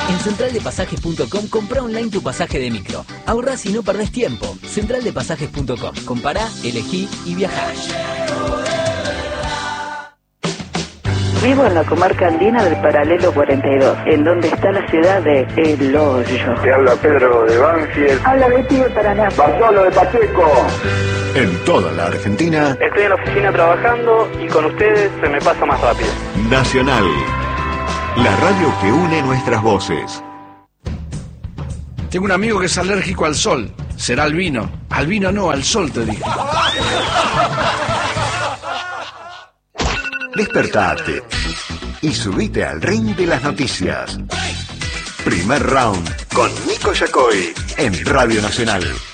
En centraldepasajes.com compra online tu pasaje de micro. Ahorrás y no perdés tiempo. Centraldepasajes.com. Compará, elegí y viajá. Vivo en la comarca andina del Paralelo 42, en donde está la ciudad de El Hoyo. Te habla Pedro de Banfield. Habla Betty de Paraná. Bartolo de Pacheco. En toda la Argentina. Estoy en la oficina trabajando y con ustedes se me pasa más rápido. Nacional. La radio que une nuestras voces. Tengo un amigo que es alérgico al sol. Será al vino. Al vino no, al sol te dije. Despertate y subite al ring de las noticias. Primer round con Nico Yacoy en Radio Nacional.